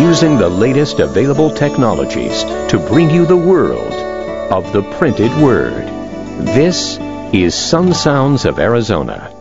using the latest available technologies to bring you the world of the printed word. This is Sun Sounds of Arizona.